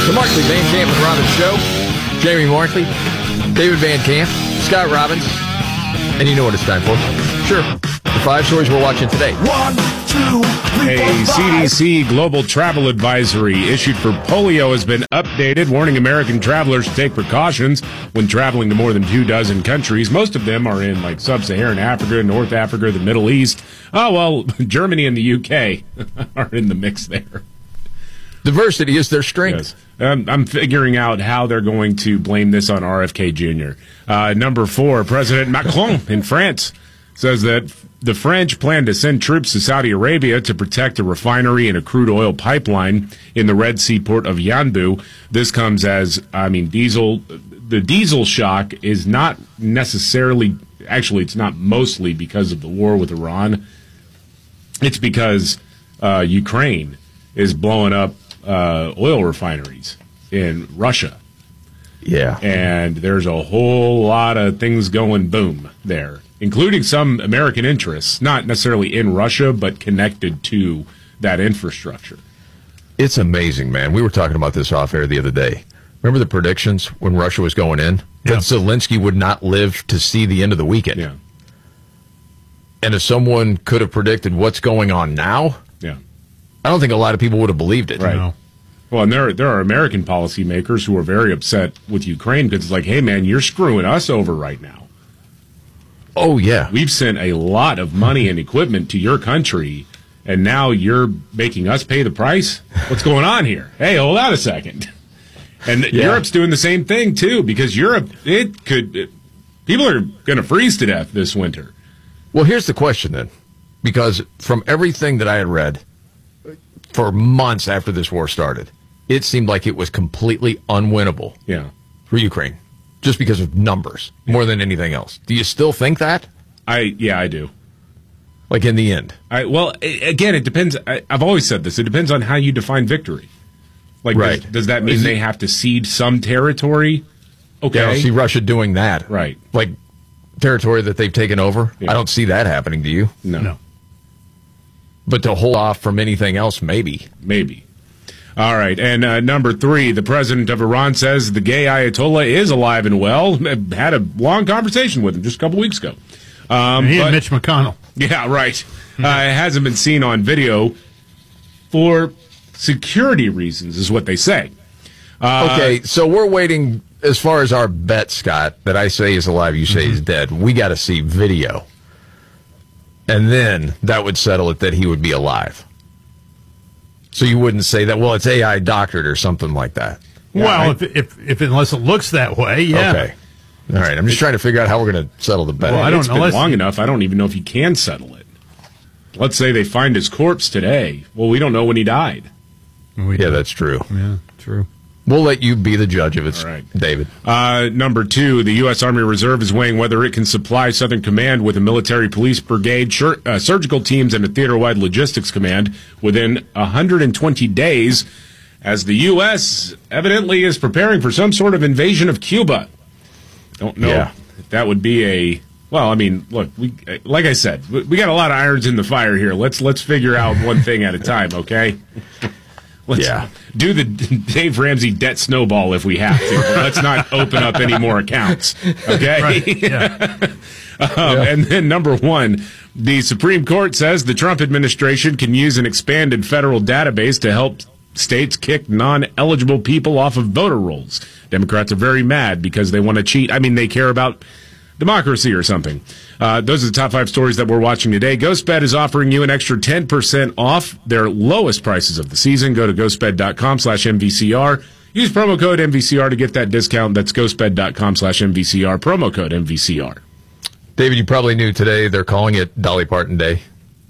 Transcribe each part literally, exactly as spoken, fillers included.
The Markley, Van Camp, and Robbins Show. Jamie Markley, David Van Camp, Scott Robbins. And you know what it's time for? Sure. The five stories we're watching today. One, two, three, A four, C D C global travel advisory issued for polio has been updated, warning American travelers to take precautions when traveling to more than two dozen countries. Most of them are in like sub-Saharan Africa, North Africa, the Middle East. Oh, well, Germany and the U K are in the mix there. Diversity is their strength. Yes. Um, I'm figuring out how they're going to blame this on R F K Junior Uh, number four, President Macron in France says that the French plan to send troops to Saudi Arabia to protect a refinery and a crude oil pipeline in the Red Sea port of Yanbu. This comes as, I mean, diesel, the diesel shock is not necessarily, actually, it's not mostly because of the war with Iran. It's because uh, Ukraine is blowing up uh, oil refineries in Russia. Yeah. And there's a whole lot of things going boom there, including some American interests, not necessarily in Russia, but connected to that infrastructure. It's amazing, man. We were talking about this off air the other day. Remember the predictions when Russia was going in? Yeah. That Zelensky would not live to see the end of the weekend. Yeah. And if someone could have predicted what's going on now, Yeah. I don't think a lot of people would have believed it. Right. No. Well, and there, there are American policymakers who are very upset with Ukraine because it's like, hey, man, you're screwing us over right now. Oh, yeah. We've sent a lot of money and equipment to your country, and now you're making us pay the price? What's going on here? Hey, hold on a second. And Yeah. Europe's doing the same thing, too, because Europe, it could, it, people are going to freeze to death this winter. Well, here's the question then. Because from everything that I had read for months after this war started, it seemed like it was completely unwinnable Yeah. for Ukraine. Just because of numbers, more than anything else. Do you still think that? I, yeah, I do. Like in the end? I, well, i again, it depends. I, I've always said this. It depends on how you define victory. Like, Right. does, does that mean Is it- they have to cede some territory? Okay. Yeah, I don't see Russia doing that. Right. Like territory that they've taken over. Yeah. I don't see that happening, do you? No. No. But to hold off from anything else, maybe. Maybe. All right. And uh, number three, the president of Iran says the gay Ayatollah is alive and well. Had a long conversation with him just a couple weeks ago. Um, And he but- and Mitch McConnell. Yeah, right. Uh, it hasn't been seen on video for security reasons, is what they say. Uh, Okay, so we're waiting as far as our bet, Scott, that I say is alive, you say is dead. We got to see video. And then that would settle it that he would be alive. So you wouldn't say that, well, it's A I doctored or something like that. Well, I- if, if if unless it looks that way, yeah. Okay. All right, I'm just trying to figure out how we're going to settle the bet. Well, I don't it's know. been Let's- long enough. I don't even know if you can settle it. Let's say they find his corpse today. Well, we don't know when he died. We- Yeah, that's true. yeah, true. We'll let you be the judge if it's All right. David. Uh, number two, the U S. Army Reserve is weighing whether it can supply Southern Command with a military police brigade, sur- uh, surgical teams, and a theater-wide logistics command within one hundred twenty days, as the U S evidently is preparing for some sort of invasion of Cuba. Don't know Yeah. if that would be a... Well, I mean, look, we like I said, we we got a lot of irons in the fire here. Let's let's figure out one thing at a time, okay? Let's Yeah. do the Dave Ramsey debt snowball if we have to. But let's not open up any more accounts, okay? Right. Yeah. um, And then number one, the Supreme Court says the Trump administration can use an expanded federal database to help states kick non-eligible people off of voter rolls. Democrats are very mad because they want to cheat. I mean, they care about democracy or something. Uh, those are the top five stories that we're watching today. GhostBed is offering you an extra ten percent off their lowest prices of the season. Go to ghostbed.com slash MVCR. Use promo code M V C R to get that discount. That's ghostbed.com slash MVCR. Promo code M V C R. David, you probably knew today they're calling it Dolly Parton Day.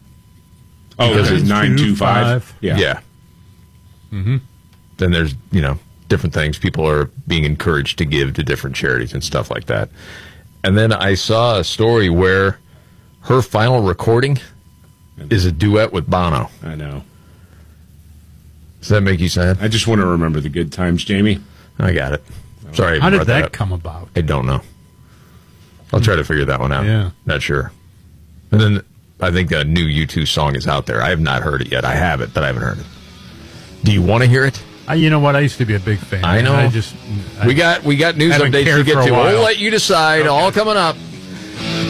Oh, Because it's it's nine two five. Yeah. Yeah. Mm-hmm. Then there's, you know, different things. People are being encouraged to give to different charities and stuff like that. And then I saw a story where her final recording is a duet with Bono. I know. Does that make you sad? I just want to remember the good times, Jamie. I got it. Sorry. I How did brought that up. come about? I don't know. I'll try to figure that one out. Yeah. Not sure. And then I think a new U two song is out there. I have not heard it yet. I have it, but I haven't heard it. Do you want to hear it? I, you know what? I used to be a big fan. I know. I just I, we got we got news haven't updates to cared get for a to. while. We'll let you decide. Okay. All coming up.